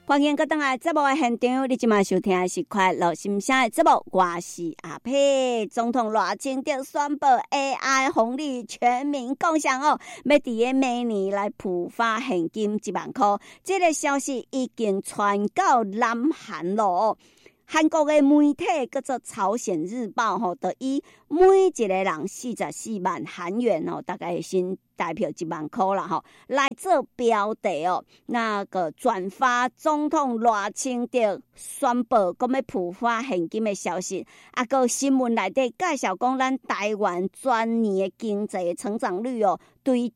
欢迎各位来节目的现场，你今晚收听的是快乐心声的节目，我是阿佩。总统赖清德宣布 AI 红利全民共享哦，要伫个明年来普发现金1万块。这个消息已经传到南韩咯。韩国的媒体叫做朝鲜日报吼，就以每一个人44万韩元哦，大概新台币1万块啦吼，来做标题哦。那个转发总统赖清德宣布讲要普发现金的消息，啊个新闻内底介绍讲，咱台湾全年的经济成长率哦，对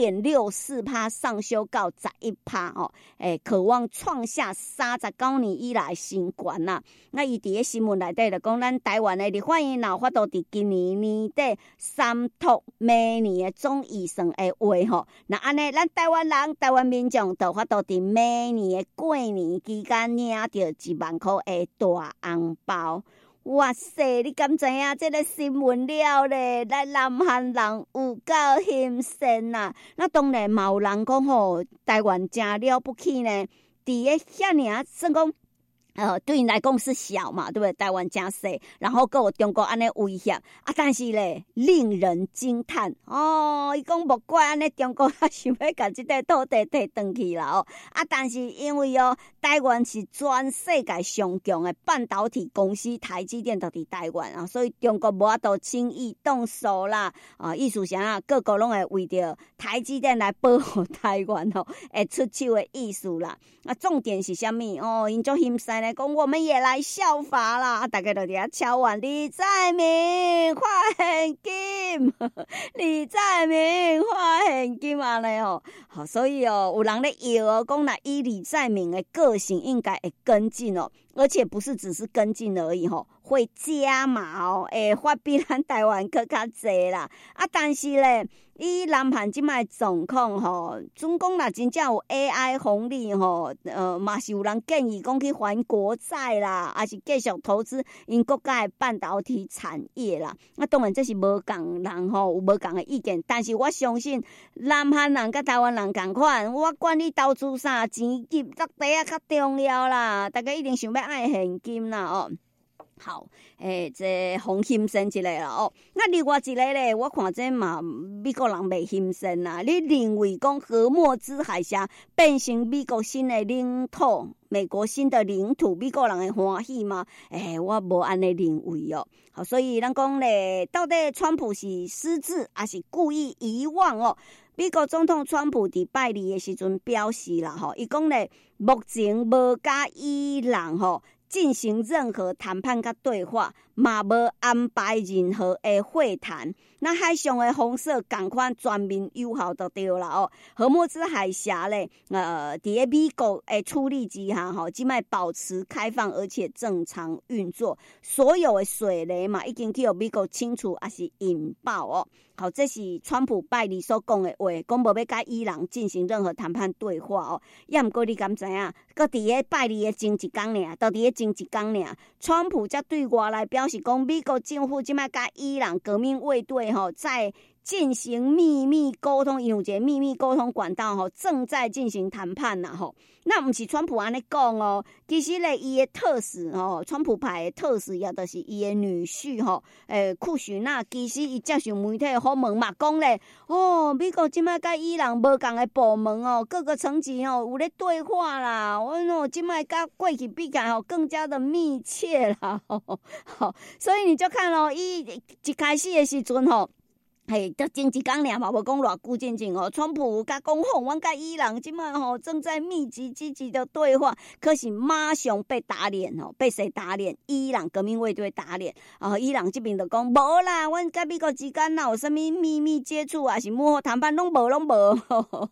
9.64% 上修到 11% 哦，渴望创下39年以来新高呐。那伊伫个新闻内底就讲，咱台湾的立法院若法度伫今年年底3读明年的总预算的话吼，那安尼咱台湾人、台湾民众就法度伫明年的过年期间领到1万块的大红包。哇塞！你敢知影这个新闻了咧？咱南韩人有够兴盛呐！那当然嘛有人讲吼，台湾真了不起呢。伫个遐尔算讲。对你来讲是小嘛，对不对？台湾真小，然后还有中国安尼威胁啊，但是咧令人惊叹哦。伊讲无怪安尼中国想要把这块土地摕回去啦哦。啊，但是因为哦，台湾是全世界上强的半导体公司，台积电就伫台湾啊，所以中国无法度轻易动手啦。啊，意思啥啊？各国拢会为着台积电来保护台湾吼，会出手的意思啦。啊，重点是啥物哦？因足兴奋。讲我们也来效法啦，大家都伫遐敲碗李在明发现金，李在明发现金安尼哦，好，所以哦，有人咧摇哦，讲那以李在明的个性应该会跟进哦，而且不是只是跟进而已吼，会加码哦，发比咱台湾更较济啦。啊，但是咧，以南韩即卖状况吼，总讲若真正有 AI 红利吼，嘛是有人建议讲去还国债啦，还是继续投资因国家的半导体产业啦。那当然这是无共人吼，有无共的意见，但是我相信南韩人甲台湾人同款，我管你投资啥，钱入落地啊较重要啦。大家一定想要爱现金啦哦。好，这红兴盛一个啦哦。那另外一个咧，我看这嘛美国人袂兴盛啦。你认为讲荷默兹海峡变成美国新的领土，美国新的领土，美国人会欢喜吗？我无安尼认为哦。好，所以咱讲咧，到底川普是失智还是故意遗忘哦？美国总统川普伫拜二的时阵表示啦，吼，伊讲咧，目前无甲伊朗吼进行任何谈判甲对话，嘛无安排任何的会谈。那海上的红色赶快全面友好就对啦哦。荷默兹海峡咧，伫个美国的处理之下吼，即卖保持开放而且正常运作。所有的水雷嘛，已经去美国清除还是引爆哦。好，这是川普拜二所讲的话，讲无要甲伊朗进行任何谈判对话哦。也毋过你敢知影？搁伫个拜二的前一天尔，到伫个前一天尔，川普才对外来表示讲，美国政府即摆甲伊朗革命卫队吼，在进行秘密沟通，有一个秘密沟通管道吼，正在进行谈判呐吼。那毋是川普安尼讲哦，其实咧，伊的特使吼，川普派的特使也就是伊的女婿吼，库许纳，其实伊接受媒体的访问嘛，讲咧，哦，美国即摆甲伊朗无共的部门哦，各个层级哦有咧对话啦，我哦即摆甲过去比起来吼，更加的密切啦，好，所以你就看咯，伊一开始的时阵吼。就前一天尔嘛，无讲偌久进前哦。川普甲讲吼，阮甲伊朗即摆吼正在密集积极的对话，可是马上被打脸哦，被谁打脸？伊朗革命卫队打脸伊朗这边就讲无啦，阮甲美国之间哪有啥物秘密接触，还是幕后谈判拢无，无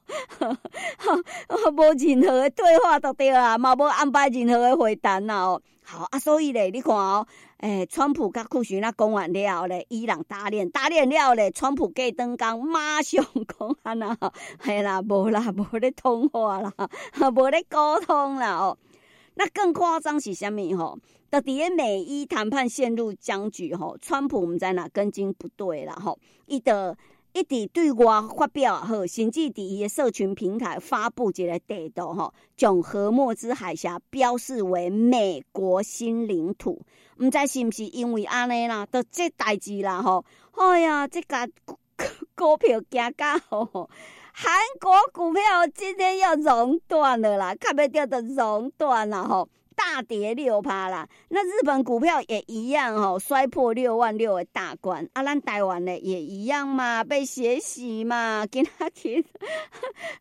任何的对话就对啦，嘛无安排任何的会谈啦哦。好啊，所以咧，你看哦，川普甲库许那讲完了后咧，伊朗打脸了咧，川普过登讲马上讲安那，系啦，无咧通话啦，无咧沟通啦哦。那更夸张是啥物吼？就伫个美伊谈判陷入僵局吼，川普毋知哪根筋不对啦吼，伊的一直对外发表好，甚至伫伊的社群平台发布一个地图吼，将荷默兹海峡标示为美国新领土。毋知是毋是因为安尼啦，都这代志啦吼，哎呀，这个股票行甲吼。韩国股票今天要熔断了啦，看不到的熔断了吼，大跌6%啦。那日本股票也一样吼，摔破66000的大关。啊，咱台湾的也一样嘛，被血洗嘛。今天